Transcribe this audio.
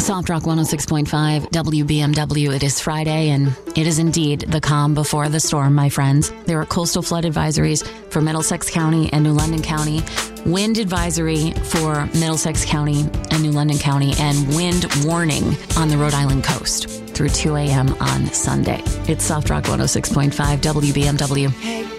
Soft Rock 106.5 WBMW. It is Friday, and it is indeed the calm before the storm, my friends. There are coastal flood advisories for Middlesex County and New London County, wind advisory for Middlesex County and New London County, and wind warning on the Rhode Island coast through 2 a.m. on Sunday. It's Soft Rock 106.5 WBMW. Hey.